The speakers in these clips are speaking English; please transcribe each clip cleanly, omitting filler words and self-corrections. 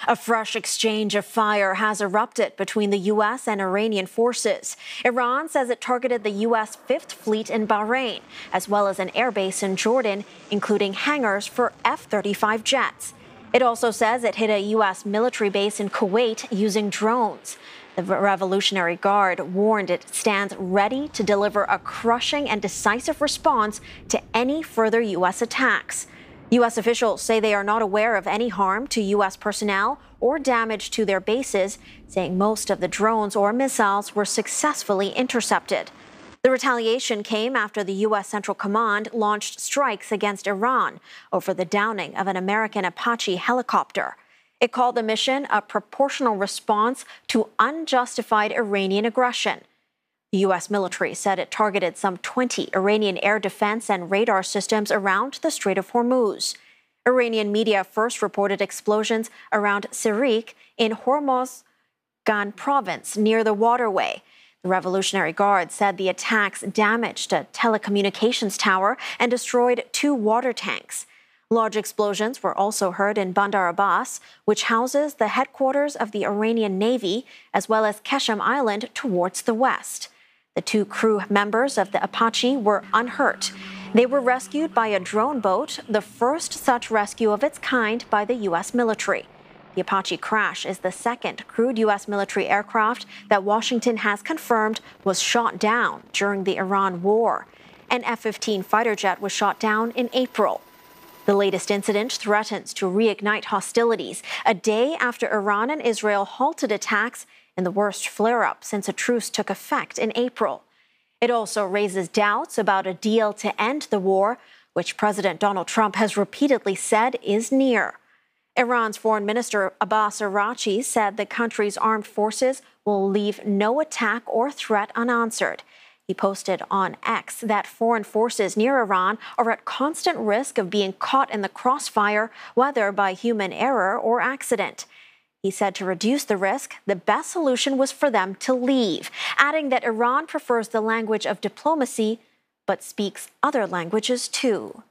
A fresh exchange of fire has erupted between the U.S. and Iranian forces. Iran says it targeted the U.S. Fifth Fleet in Bahrain, as well as an airbase in Jordan, including hangars for F-35 jets. It also says it hit a U.S. military base in Kuwait using drones. The Revolutionary Guard warned it stands ready to deliver a crushing and decisive response to any further U.S. attacks. U.S. officials say they are not aware of any harm to U.S. personnel or damage to their bases, saying most of the drones or missiles were successfully intercepted. The retaliation came after the U.S. Central Command launched strikes against Iran over the downing of an American Apache helicopter. It called the mission a proportional response to unjustified Iranian aggression. The U.S. military said it targeted some 20 Iranian air defense and radar systems around the Strait of Hormuz. Iranian media first reported explosions around Sirik in Hormozgan province near the waterway. The Revolutionary Guard said the attacks damaged a telecommunications tower and destroyed 2 water tanks. Large explosions were also heard in Bandar Abbas, which houses the headquarters of the Iranian Navy, as well as Keshem Island towards the west. The 2 crew members of the Apache were unhurt. They were rescued by a drone boat, the first such rescue of its kind by the U.S. military. The Apache crash is the second crewed U.S. military aircraft that Washington has confirmed was shot down during the Iran war. An F-15 fighter jet was shot down in April. The latest incident threatens to reignite hostilities a day after Iran and Israel halted attacks in the worst flare-up since a truce took effect in April. It also raises doubts about a deal to end the war, which President Donald Trump has repeatedly said is near. Iran's Foreign Minister Abbas Araghchi said the country's armed forces will leave no attack or threat unanswered. He posted on X that foreign forces near Iran are at constant risk of being caught in the crossfire, whether by human error or accident. He said to reduce the risk, the best solution was for them to leave, adding that Iran prefers the language of diplomacy, but speaks other languages too.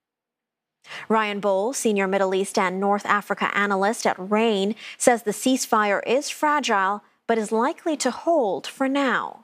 Ryan Bowles, senior Middle East and North Africa analyst at RAIN, says the ceasefire is fragile, but is likely to hold for now.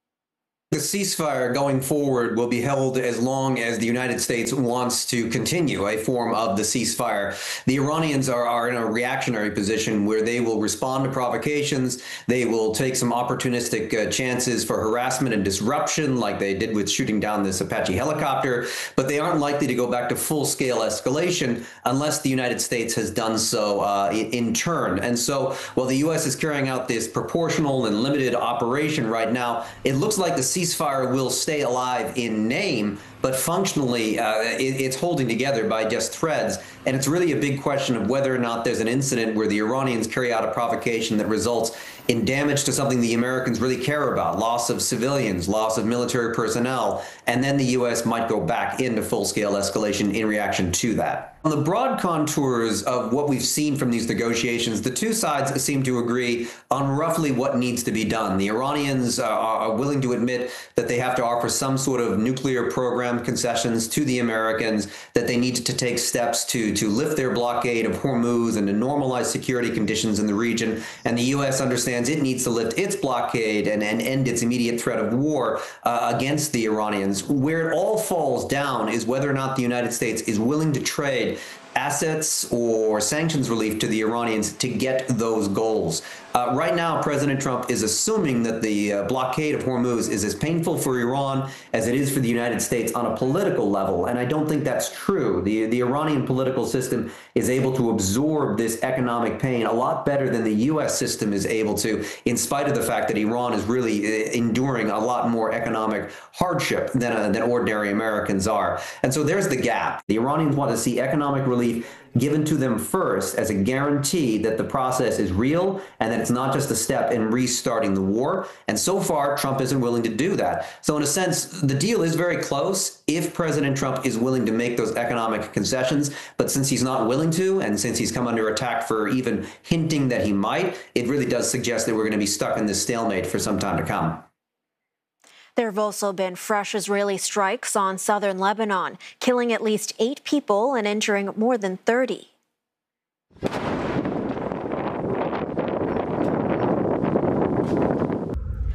The ceasefire going forward will be held as long as the United States wants to continue a form of the ceasefire. The Iranians are in a reactionary position where they will respond to provocations. They will take some opportunistic chances for harassment and disruption, like they did with shooting down this Apache helicopter. But they aren't likely to go back to full-scale escalation unless the United States has done so in turn. And so while the U.S. is carrying out this proportional and limited operation right now, it looks like the ceasefire will stay alive in name, but functionally it's holding together by just threads. And it's really a big question of whether or not there's an incident where the Iranians carry out a provocation that results in damage to something the Americans really care about, loss of civilians, loss of military personnel, and then the U.S. might go back into full-scale escalation in reaction to that. On the broad contours of what we've seen from these negotiations, the 2 sides seem to agree on roughly what needs to be done. The Iranians are willing to admit that they have to offer some sort of nuclear program concessions to the Americans, that they need to take steps to lift their blockade of Hormuz and to normalize security conditions in the region. And the U.S. understands it needs to lift its blockade and end its immediate threat of war against the Iranians. Where it all falls down is whether or not the United States is willing to trade assets or sanctions relief to the Iranians to get those goals. Right now, President Trump is assuming that the blockade of Hormuz is as painful for Iran as it is for the United States on a political level, and I don't think that's true. The Iranian political system is able to absorb this economic pain a lot better than the U.S. system is able to, in spite of the fact that Iran is really enduring a lot more economic hardship than ordinary Americans are. And so there's the gap. The Iranians want to see economic relief given to them first as a guarantee that the process is real and that it's not just a step in restarting the war. And so far, Trump isn't willing to do that. So in a sense, the deal is very close if President Trump is willing to make those economic concessions. But since he's not willing to, and since he's come under attack for even hinting that he might, it really does suggest that we're going to be stuck in this stalemate for some time to come. There have also been fresh Israeli strikes on southern Lebanon, killing at least 8 people and injuring more than 30.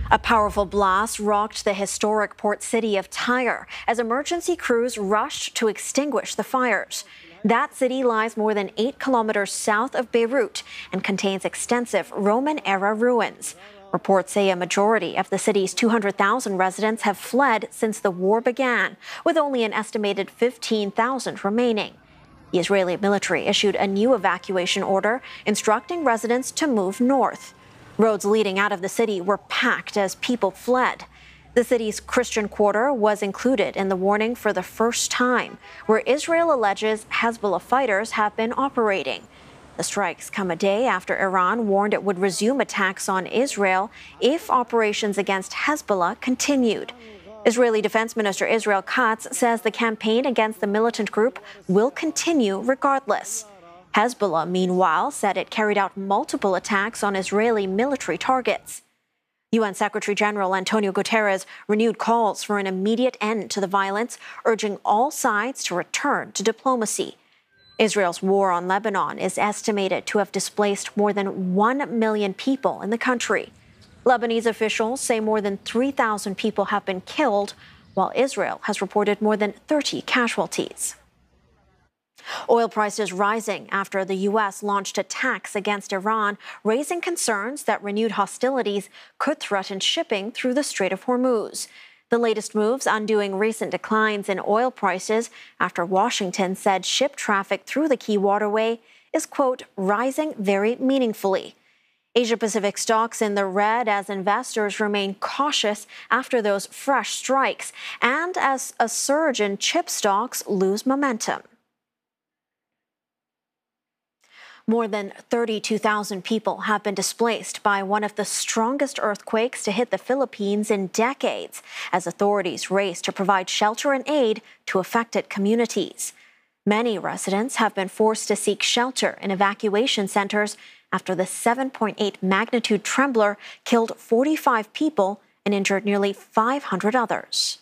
A powerful blast rocked the historic port city of Tyre as emergency crews rushed to extinguish the fires. That city lies more than 8 kilometers south of Beirut and contains extensive Roman-era ruins. Reports say a majority of the city's 200,000 residents have fled since the war began, with only an estimated 15,000 remaining. The Israeli military issued a new evacuation order instructing residents to move north. Roads leading out of the city were packed as people fled. The city's Christian quarter was included in the warning for the first time, where Israel alleges Hezbollah fighters have been operating. The strikes come a day after Iran warned it would resume attacks on Israel if operations against Hezbollah continued. Israeli Defense Minister Israel Katz says the campaign against the militant group will continue regardless. Hezbollah, meanwhile, said it carried out multiple attacks on Israeli military targets. UN Secretary General Antonio Guterres renewed calls for an immediate end to the violence, urging all sides to return to diplomacy. Israel's war on Lebanon is estimated to have displaced more than 1 million people in the country. Lebanese officials say more than 3,000 people have been killed, while Israel has reported more than 30 casualties. Oil prices rising after the U.S. launched attacks against Iran, raising concerns that renewed hostilities could threaten shipping through the Strait of Hormuz. The latest moves undoing recent declines in oil prices after Washington said ship traffic through the key waterway is, quote, rising very meaningfully. Asia-Pacific stocks in the red as investors remain cautious after those fresh strikes and as a surge in chip stocks lose momentum. More than 32,000 people have been displaced by one of the strongest earthquakes to hit the Philippines in decades, as authorities race to provide shelter and aid to affected communities. Many residents have been forced to seek shelter in evacuation centers after the 7.8 magnitude trembler killed 45 people and injured nearly 500 others.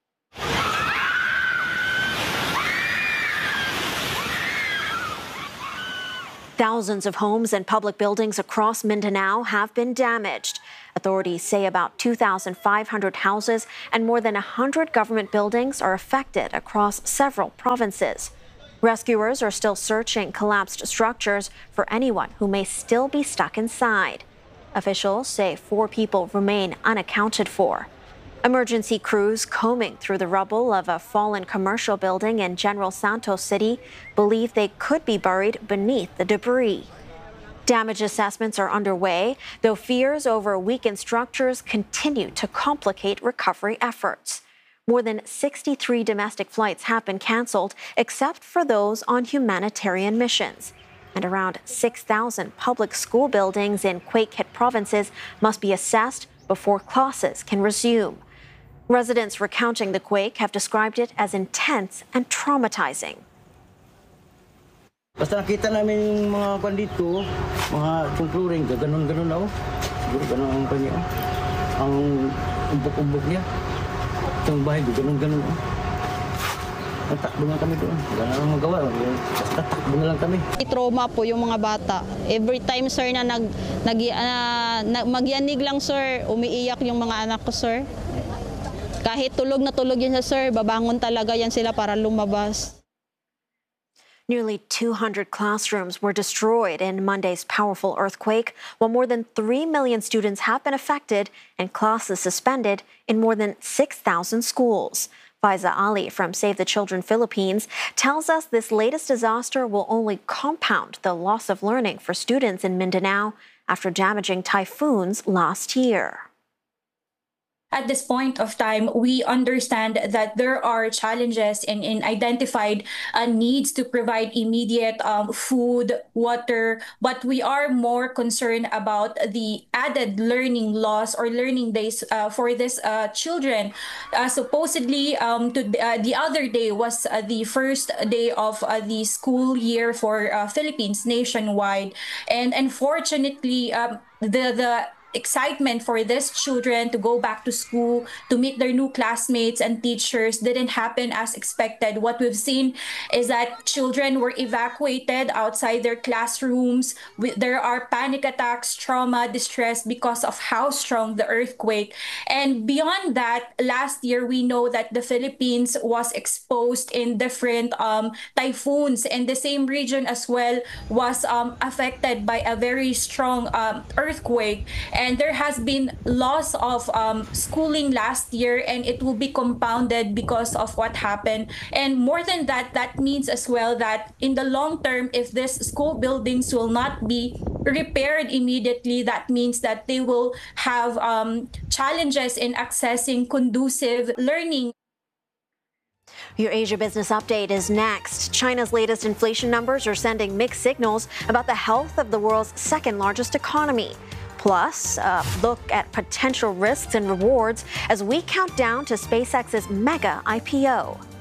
Thousands of homes and public buildings across Mindanao have been damaged. Authorities say about 2,500 houses and more than 100 government buildings are affected across several provinces. Rescuers are still searching collapsed structures for anyone who may still be stuck inside. Officials say 4 people remain unaccounted for. Emergency crews combing through the rubble of a fallen commercial building in General Santos City believe they could be buried beneath the debris. Damage assessments are underway, though fears over weakened structures continue to complicate recovery efforts. More than 63 domestic flights have been canceled, except for those on humanitarian missions. And around 6,000 public school buildings in quake-hit provinces must be assessed before classes can resume. Residents recounting the quake have described it as intense and traumatizing. Basta nakita namin yung mga kwan dito, mga tungkluring, ganun-ganun ako. Siguro ganun ang kanya. Ang umbok-umbok niya. Itong bahay, ganun-ganun ako. Natakbo na kami doon. Wala na lang magawa. Basta takbo na lang kami. Trauma po yung mga bata. Every time, sir, na magyanig lang, sir, umiiyak yung mga anak ko, sir. Kahit tulog na tulog yun sa sir, babangon talaga yan sila para lumabas. Nearly 200 classrooms were destroyed in Monday's powerful earthquake, while more than 3 million students have been affected and classes suspended in more than 6,000 schools. Faiza Ali from Save the Children Philippines tells us this latest disaster will only compound the loss of learning for students in Mindanao after damaging typhoons last year. At this point of time, we understand that there are challenges in identified needs to provide immediate food, water, but we are more concerned about the added learning loss or learning days for these children. Supposedly, the other day was the first day of the school year for Philippines nationwide, and unfortunately, the excitement for these children to go back to school, to meet their new classmates and teachers didn't happen as expected. What we've seen is that children were evacuated outside their classrooms. There are panic attacks, trauma, distress because of how strong the earthquake. And beyond that, last year we know that the Philippines was exposed in different typhoons, and the same region as well was affected by a very strong earthquake. And there has been loss of schooling last year, and it will be compounded because of what happened. And more than that, that means as well that in the long term, if these school buildings will not be repaired immediately, that means that they will have challenges in accessing conducive learning. Your Asia Business Update is next. China's latest inflation numbers are sending mixed signals about the health of the world's second largest economy. Plus, look at potential risks and rewards as we count down to SpaceX's mega IPO.